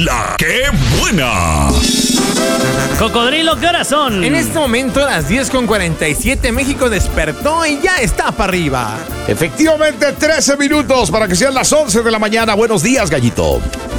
¡La qué buena! Cocodrilo, ¿qué horas son? En este momento a las 10:47 México despertó y ya está para arriba. Efectivamente, 13 minutos para que sean las 11 de la mañana. Buenos días, Gallito.